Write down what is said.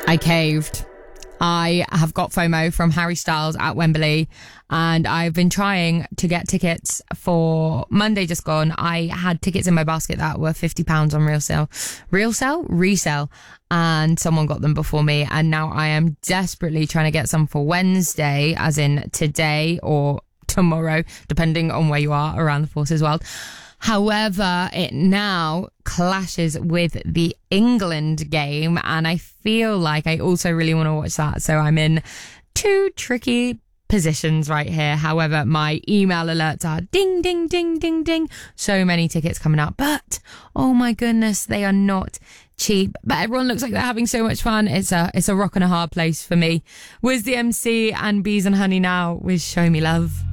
I caved. I have got FOMO from Harry Styles at Wembley, and I've been trying to get tickets for Monday just gone. I had tickets in my basket that were £50 on resale, and someone got them before me, and now I am desperately trying to get some for Wednesday, as in today or tomorrow, depending on where you are around the Forces world. However, it now clashes with the England game, and I feel like I also really want to watch that. So I'm in two tricky positions right here. However, my email alerts are ding, ding, ding, ding, ding. So many tickets coming out, but oh my goodness, they are not cheap. But everyone looks like they're having so much fun. It's a rock and a hard place for me. Where's the MC and Bees and Honey now with Show Me Love?